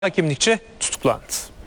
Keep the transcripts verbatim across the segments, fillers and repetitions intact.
Kimlikçi tutuklandı.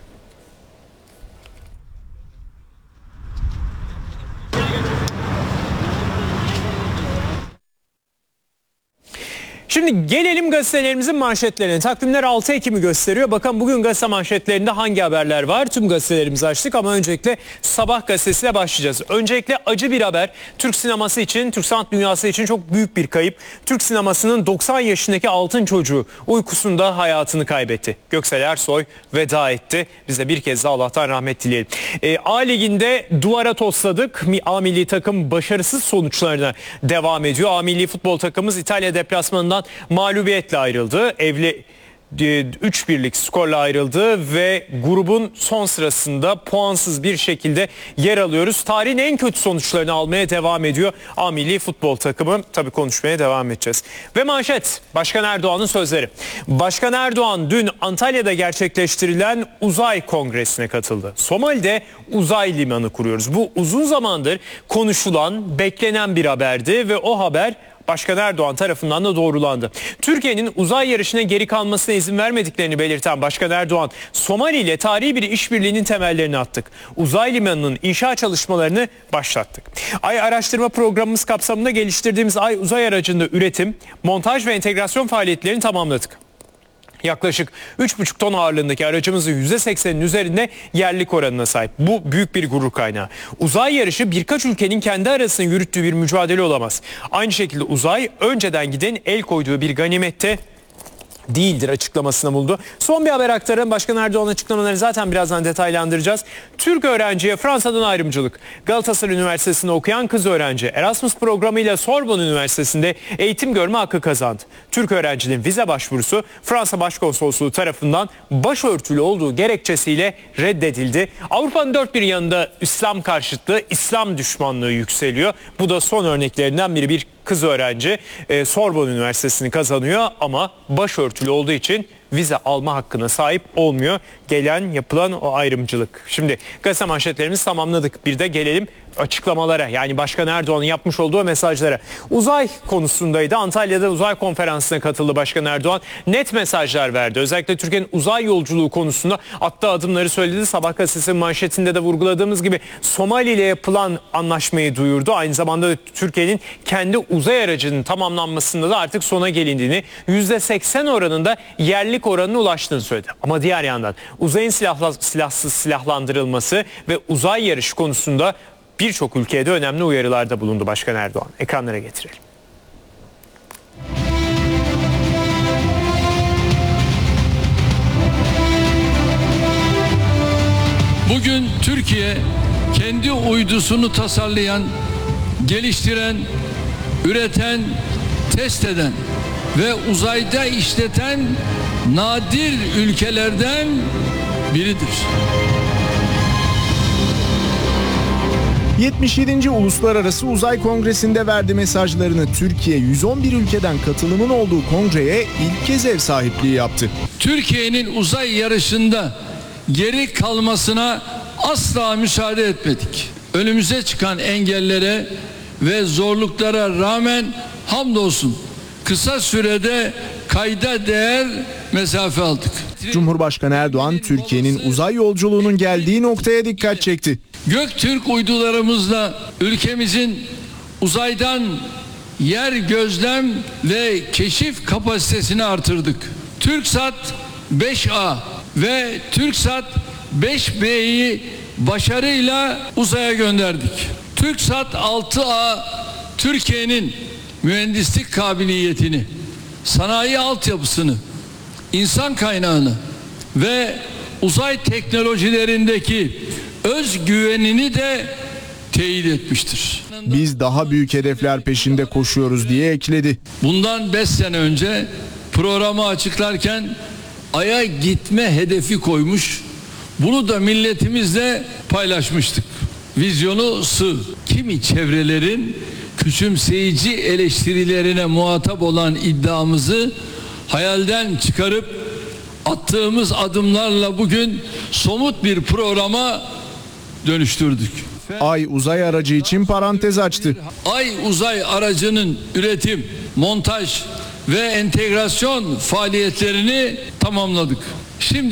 Şimdi gelelim gazetelerimizin manşetlerine. Takvimler altı Ekim'i gösteriyor. Bakın bugün gazete manşetlerinde hangi haberler var? Tüm gazetelerimizi açtık ama öncelikle Sabah gazetesiyle başlayacağız. Öncelikle acı bir haber. Türk sineması için, Türk sanat dünyası için çok büyük bir kayıp. Türk sinemasının doksan yaşındaki altın çocuğu uykusunda hayatını kaybetti. Göksel Ersoy veda etti. Biz de bir kez daha Allah'tan rahmet dileyelim. E, A Ligi'nde duvara tosladık. A milli takım başarısız sonuçlarına devam ediyor. A milli futbol takımımız İtalya deplasmanından mağlubiyetle ayrıldı. Evli üç birlik skorla ayrıldı ve grubun son sırasında puansız bir şekilde yer alıyoruz. Tarihin en kötü sonuçlarını almaya devam ediyor A milli futbol takımı. Tabii konuşmaya devam edeceğiz. Ve manşet Başkan Erdoğan'ın sözleri. Başkan Erdoğan dün Antalya'da gerçekleştirilen uzay kongresine katıldı. Somali'de uzay limanı kuruyoruz. Bu uzun zamandır konuşulan, beklenen bir haberdi ve o haber Başkan Erdoğan tarafından da doğrulandı. Türkiye'nin uzay yarışına geri kalmasına izin vermediklerini belirten Başkan Erdoğan, Somali ile tarihi bir işbirliğinin temellerini attık. Uzay limanının inşa çalışmalarını başlattık. Ay araştırma programımız kapsamında geliştirdiğimiz Ay uzay aracında üretim, montaj ve entegrasyon faaliyetlerini tamamladık. Yaklaşık üç buçuk ton ağırlığındaki aracımızın yüzde sekseninin üzerinde yerlilik oranına sahip. Bu büyük bir gurur kaynağı. Uzay yarışı birkaç ülkenin kendi arasında yürüttüğü bir mücadele olamaz. Aynı şekilde uzay önceden giden el koyduğu bir ganimette değildir açıklamasını buldu. Son bir haber aktaralım. Başkan Erdoğan açıklamaları zaten birazdan detaylandıracağız. Türk öğrenciye Fransa'dan ayrımcılık. Galatasaray Üniversitesi'nde okuyan kız öğrenci Erasmus programıyla Sorbonne Üniversitesi'nde eğitim görme hakkı kazandı. Türk öğrencinin vize başvurusu Fransa Başkonsolosluğu tarafından başörtülü olduğu gerekçesiyle reddedildi. Avrupa'nın dört bir yanında İslam karşıtlığı, İslam düşmanlığı yükseliyor. Bu da son örneklerinden biri. Bir kız öğrenci e, Sorbonne Üniversitesi'ni kazanıyor ama başörtülü olduğu için vize alma hakkına sahip olmuyor. Gelen yapılan o ayrımcılık. Şimdi gazete manşetlerimizi tamamladık. Bir de gelelim açıklamalara, yani Başkan Erdoğan'ın yapmış olduğu mesajlara. Uzay konusundaydı. Antalya'da uzay konferansına katıldı Başkan Erdoğan. Net mesajlar verdi. Özellikle Türkiye'nin uzay yolculuğu konusunda attığı adımları söyledi. Sabah gazetesinin manşetinde de vurguladığımız gibi Somali ile yapılan anlaşmayı duyurdu. Aynı zamanda da Türkiye'nin kendi uzay aracının tamamlanmasında da artık sona gelindiğini, yüzde seksen oranında yerlilik oranına ulaştığını söyledi. Ama diğer yandan uzayın silahla, silahsız silahlandırılması ve uzay yarışı konusunda birçok ülkeye de önemli uyarılarda bulundu Başkan Erdoğan. Ekranlara getirelim. Bugün Türkiye kendi uydusunu tasarlayan, geliştiren, üreten, test eden ve uzayda işleten nadir ülkelerden biridir. yetmiş yedinci Uluslararası Uzay Kongresi'nde verdi mesajlarını. Türkiye yüz on bir ülkeden katılımın olduğu kongreye ilk kez ev sahipliği yaptı. Türkiye'nin uzay yarışında geri kalmasına asla müsaade etmedik. Önümüze çıkan engellere ve zorluklara rağmen hamdolsun kısa sürede kayda değer mesafe aldık. Cumhurbaşkanı Erdoğan, Türkiye'nin uzay yolculuğunun geldiği noktaya dikkat çekti. Göktürk uydularımızla ülkemizin uzaydan yer gözlem ve keşif kapasitesini artırdık. TürkSat beş A ve TürkSat beş B'yi başarıyla uzaya gönderdik. TürkSat altı A Türkiye'nin mühendislik kabiliyetini, sanayi altyapısını, insan kaynağını ve uzay teknolojilerindeki özgüvenini de teyit etmiştir. Biz daha büyük hedefler peşinde koşuyoruz diye ekledi. Bundan beş sene önce programı açıklarken Ay'a gitme hedefi koymuş. Bunu da milletimizle paylaşmıştık. Vizyonu sığ. Kimi çevrelerin küçümseyici eleştirilerine muhatap olan iddiamızı hayalden çıkarıp attığımız adımlarla bugün somut bir programa dönüştürdük. Ay uzay aracı için parantez açtı. Ay uzay aracının üretim, montaj ve entegrasyon faaliyetlerini tamamladık. Şimdi